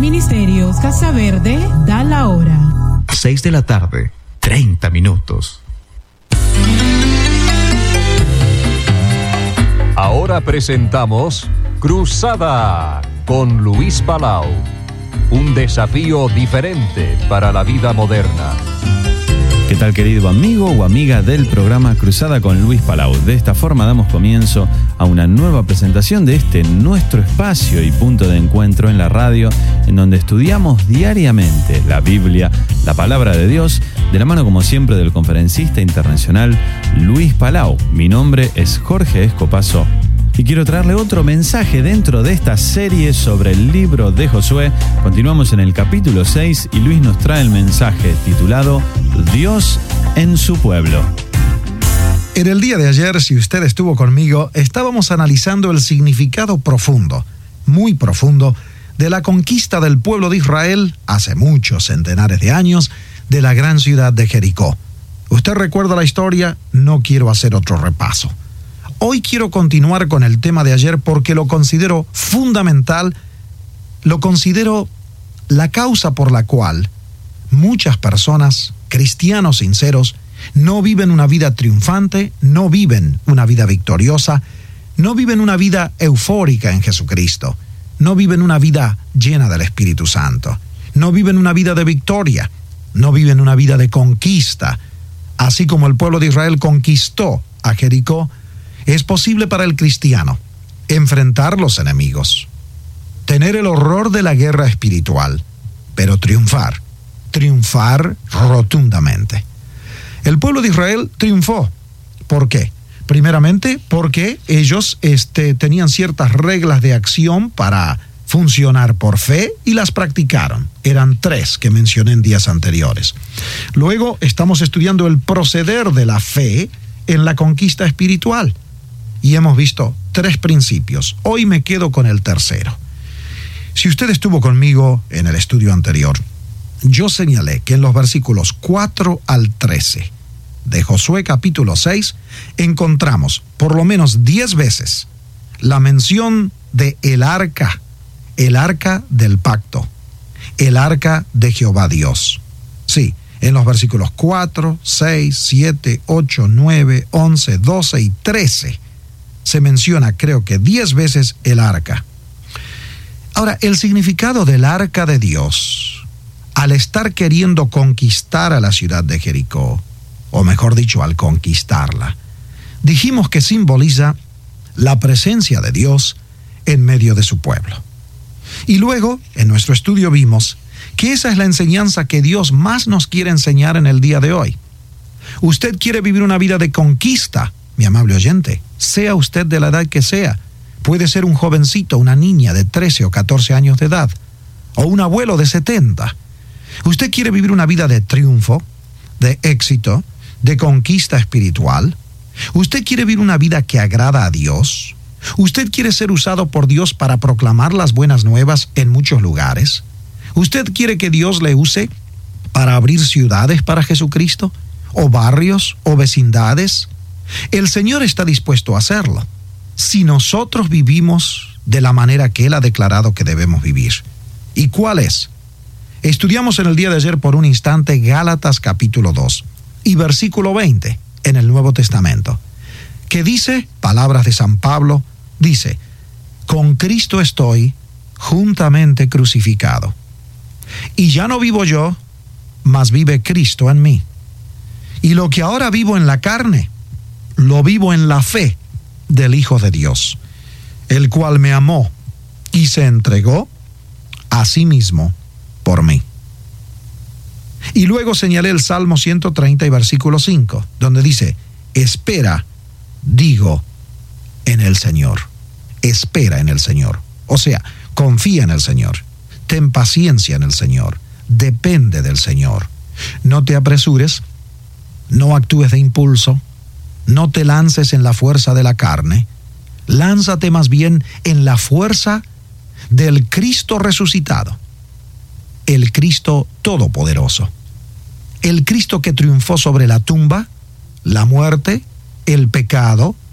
Ministerios Casa Verde da la hora. 6:30 Ahora presentamos Cruzada con Luis Palau. Un desafío diferente para la vida moderna. ¿Qué tal, querido amigo o amiga del programa Cruzada con Luis Palau? De esta forma damos comienzo a una nueva presentación de este nuestro espacio y punto de encuentro en la radio, en donde estudiamos diariamente la Biblia, la palabra de Dios, de la mano como siempre del conferencista internacional Luis Palau. Mi nombre es Jorge Escopazo y quiero traerle otro mensaje dentro de esta serie sobre el libro de Josué. Continuamos en el capítulo 6 y Luis nos trae el mensaje titulado Dios en su pueblo. En el día de ayer, si usted estuvo conmigo, estábamos analizando el significado profundo, muy profundo, de la conquista del pueblo de Israel hace muchos centenares de años de la gran ciudad de Jericó. ¿Usted recuerda la historia? No quiero hacer otro repaso. Hoy quiero continuar con el tema de ayer porque lo considero fundamental, lo considero la causa por la cual muchas personas, cristianos sinceros, no viven una vida triunfante, no viven una vida victoriosa, no viven una vida eufórica en Jesucristo, no viven una vida llena del Espíritu Santo, no viven una vida de victoria, no viven una vida de conquista. Así como el pueblo de Israel conquistó a Jericó, es posible para el cristiano enfrentar los enemigos, tener el horror de la guerra espiritual, pero triunfar rotundamente. El pueblo de Israel triunfó. ¿Por qué? Primeramente, porque ellos tenían ciertas reglas de acción para funcionar por fe y las practicaron. Eran 3 que mencioné en días anteriores. Luego estamos estudiando el proceder de la fe en la conquista espiritual. Y hemos visto 3 principios. Hoy me quedo con el tercero. Si usted estuvo conmigo en el estudio anterior, yo señalé que en los versículos 4 al 13 de Josué capítulo 6 encontramos por lo menos 10 veces la mención de el arca del pacto, el arca de Jehová Dios. Sí, en los versículos 4, 6, 7, 8, 9, 11, 12 y 13 se menciona, creo que 10 veces el arca. Ahora, el significado del arca de Dios, al estar queriendo conquistar a la ciudad de Jericó, o mejor dicho, al conquistarla, dijimos que simboliza la presencia de Dios en medio de su pueblo. Y luego, en nuestro estudio vimos que esa es la enseñanza que Dios más nos quiere enseñar en el día de hoy. Usted quiere vivir una vida de conquista, mi amable oyente, sea usted de la edad que sea. Puede ser un jovencito, una niña de 13 o 14 años de edad, o un abuelo de 70. ¿Usted quiere vivir una vida de triunfo, de éxito, de conquista espiritual? ¿Usted quiere vivir una vida que agrada a Dios? ¿Usted quiere ser usado por Dios para proclamar las buenas nuevas en muchos lugares? ¿Usted quiere que Dios le use para abrir ciudades para Jesucristo? ¿O barrios? ¿O vecindades? El Señor está dispuesto a hacerlo, si nosotros vivimos de la manera que Él ha declarado que debemos vivir. ¿Y cuál es? Estudiamos en el día de ayer por un instante Gálatas capítulo 2 y versículo 20 en el Nuevo Testamento, que dice, palabras de San Pablo, dice, con Cristo estoy juntamente crucificado. Y ya no vivo yo, mas vive Cristo en mí. Y lo que ahora vivo en la carne, lo vivo en la fe del Hijo de Dios, el cual me amó y se entregó a sí mismo por mí. Y luego señalé el Salmo 130 y versículo 5, donde dice, espera, digo, en el Señor. Espera en el Señor. O sea, confía en el Señor. Ten paciencia en el Señor. Depende del Señor. No te apresures, no actúes de impulso, no te lances en la fuerza de la carne, lánzate más bien en la fuerza del Cristo resucitado, el Cristo todopoderoso, el Cristo que triunfó sobre la tumba, la muerte, el pecado,